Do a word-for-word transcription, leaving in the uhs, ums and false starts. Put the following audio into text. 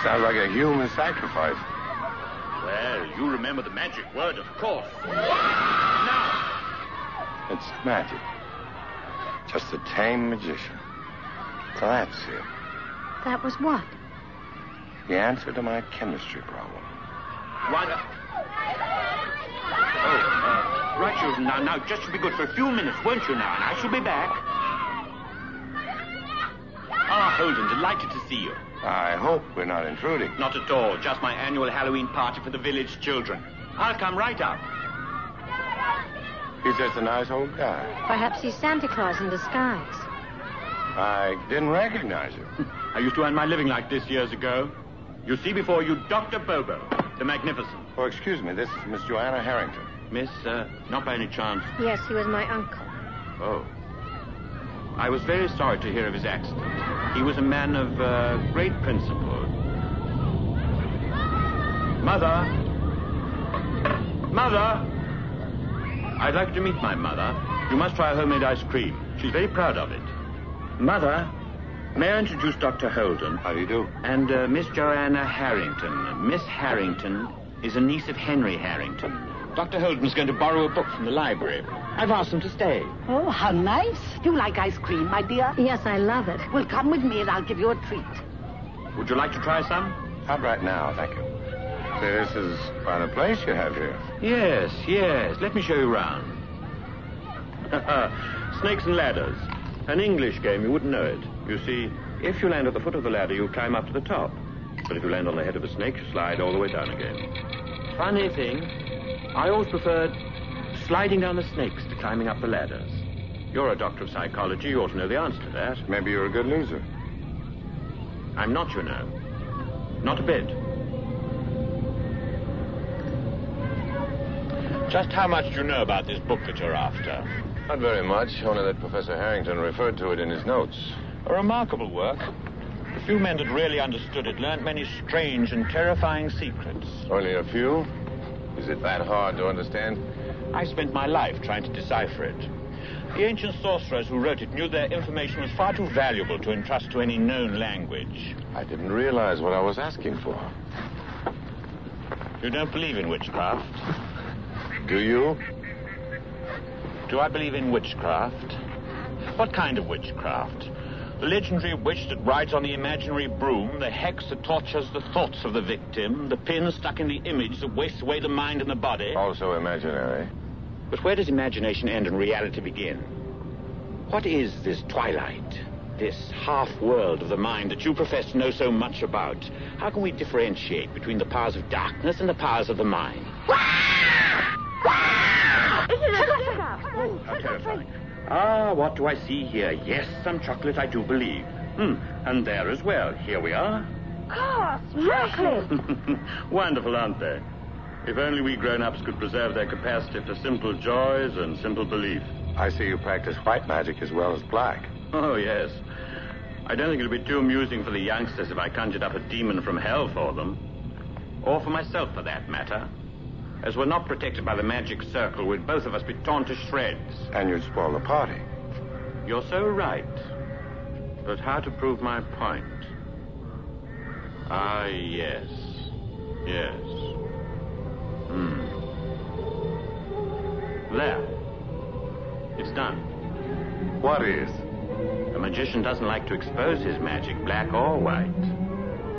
Sounds like a human sacrifice. Well, you remember the magic word, of course. Now! It's magic. Just a tame magician. So that's it. That was what? The answer to my chemistry problem. What? Uh... Oh, uh, right, you. Now, now, just to be good for a few minutes, won't you now? And I shall be back. Ah, Holden, delighted to see you. I hope we're not intruding. Not at all. Just my annual Halloween party for the village children. I'll come right up. He's just a nice old guy. Perhaps he's Santa Claus in disguise. I didn't recognize him. I used to earn my living like this years ago. You see before you Doctor Bobo, the Magnificent. Oh, excuse me. This is Miss Joanna Harrington. Miss, uh, not by any chance... Yes, he was my uncle. Oh. I was very sorry to hear of his accident. He was a man of uh, great principle. Mother! Mother! I'd like to meet my mother. You must try homemade ice cream. She's very proud of it. Mother, may I introduce Doctor Holden? How do you do? And uh, Miss Joanna Harrington. Miss Harrington is a niece of Henry Harrington. Doctor Holden's going to borrow a book from the library. I've asked him to stay. Oh, how nice. You like ice cream, my dear? Yes, I love it. Well, come with me and I'll give you a treat. Would you like to try some? Not right now, thank you. This is quite a place you have here. Yes, yes. Let me show you around. Snakes and ladders. An English game, you wouldn't know it. You see, if you land at the foot of the ladder, you climb up to the top. But if you land on the head of a snake, you slide all the way down again. Funny thing, I always preferred sliding down the snakes to climbing up the ladders. You're a doctor of psychology. You ought to know the answer to that. Maybe you're a good loser. I'm not, you know. Not a bit. Just how much do you know about this book that you're after? Not very much, only that Professor Harrington referred to it in his notes. A remarkable work. The few men that really understood it learned many strange and terrifying secrets. Only a few? Is it that hard to understand? I spent my life trying to decipher it. The ancient sorcerers who wrote it knew their information was far too valuable to entrust to any known language. I didn't realize what I was asking for. You don't believe in witchcraft? Do you? Do I believe in witchcraft? What kind of witchcraft? The legendary witch that rides on the imaginary broom, the hex that tortures the thoughts of the victim, the pin stuck in the image that wastes away the mind and the body. Also imaginary. But where does imagination end and reality begin? What is this twilight, this half-world of the mind that you profess to know so much about? How can we differentiate between the powers of darkness and the powers of the mind? Oh, how terrifying. Ah, what do I see here? Yes, some chocolate, I do believe. Hmm, and there as well. Here we are. Gosh, chocolate! Wonderful, aren't they? If only we grown-ups could preserve their capacity for simple joys and simple belief. I see you practice white magic as well as black. Oh, yes. I don't think it would be too amusing for the youngsters if I conjured up a demon from hell for them. Or for myself, for that matter. As we're not protected by the magic circle, we'd both of us be torn to shreds. And you'd spoil the party. You're so right. But how to prove my point? Ah, yes. Yes. Hmm. There. It's done. What is? A magician doesn't like to expose his magic, black or white.